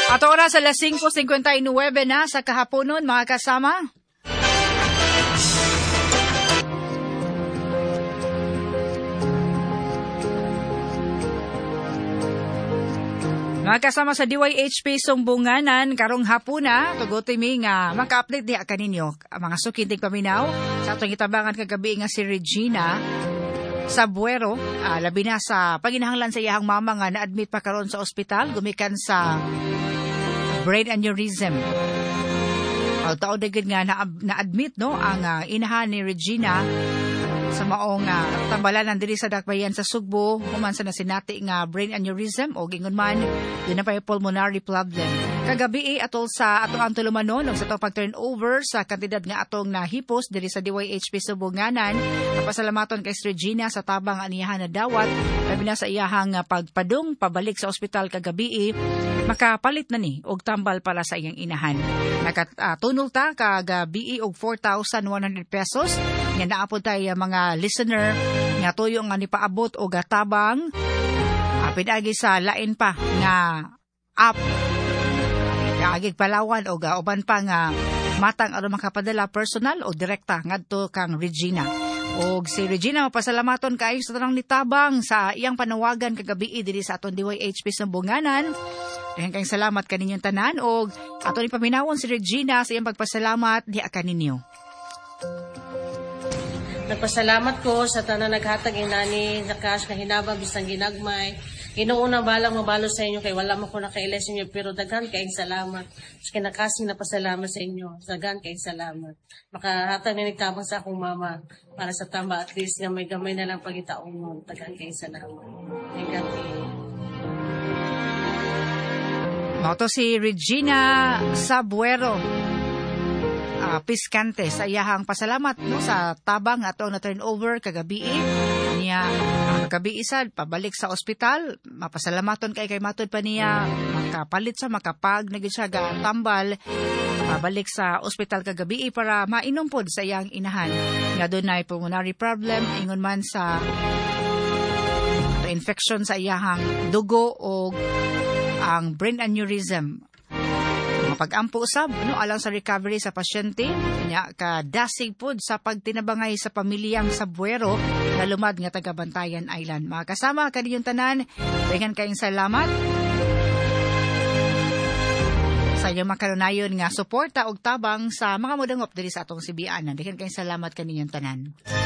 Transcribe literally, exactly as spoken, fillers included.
At oras alas singko singkwenta y nuwebe na sa kahaponon, mga kasama. Mga kasama sa D Y H P Sumbunganan, karong hapuna, tugoy mi nga maka-update diha kaninyo mga sukinting paminaw sa atong itabangan kagabi nga si Regina Sabuero, uh, labi na sa paginahanglan sa iyahang mama nga na-admit pa karon sa ospital gumikan sa brain aneurysm. Taon dagid nga na-admit no ang uh, inahan ni Regina sa maong uh, tambalanan diri sa dakbayan sa Sugbo, human sa nasinati nga brain aneurysm o gingon man yun na pa yung pulmonary problem. Kagabi atol sa atong ang tulumanon sa itong pag-turnover sa kantidad nga atong nahipos diri sa D Y H P Sumbunganan. Pasalamaton kay Regina sa tabang aniyahan na dawat labi na sa iyahang uh, pagpadung pabalik sa ospital kagabi, makapalit na ni og tambal para sa iyang inahan. Nakatunol uh, ta kagabi og four thousand one hundred pesos nga naapod tay uh, mga listener nga tuyo nga nipaabot og tabang uh, pinagi sa lain pa nga app kaagig Palawan o uh, uban pa nga matang aron makapadala personal o direkta ngadto kang Regina. Og si Regina mapasalamaton kaayo sa tanang nitabang sa iyang panawagan kagabi diri sa aton D Y H P Sumbunganan. Daghang kayong salamat kaninyong tanan og aton ipaminawon si Regina sa iyang pagpasalamat diha kaninyo. Nagpasalamat ko sa tanan naghatag inani sa cash na hinabang bisang ginagmay. Inuuna balang mabalo sa inyo kay wala mo ko nakaila sa inyo pero daghan kayong salamat. Sa kinakasing napasalamat sa inyo. Daghan kayong salamat. Makahatag na nagtabang sa akong mama para sa tamba at least nga may gamay na lang pagitaon mo. Daghan kayong salamat. Thank you. Moto si Regina Sabuero. Uh, Piskante sa iyahang pasalamat no sa tabang ato na turnover kagabi niya uh, kagabi isad pabalik sa ospital mapasalamaton kay kay matod pa niya makapalit sa makapag nagid siya ga tambal pabalik sa ospital kagabi para mainom pod sa iyang inahan nga dunay pulmonary problem ingon man sa infection sa iyahang dugo o ang brain aneurysm. Pag-ampo usab no alang sa recovery sa pasyente nya ka dasig pod sa pagtinabangay sa pamilyang Sabuero na lumad nga taga Bantayan Island. Mga kasama kaninyong tanan, daghang kayong salamat sa inyong makarunayon nga suporta og tabang sa mga modangop diri sa atong Sibianan. Daghang kayong salamat kaninyong tanan.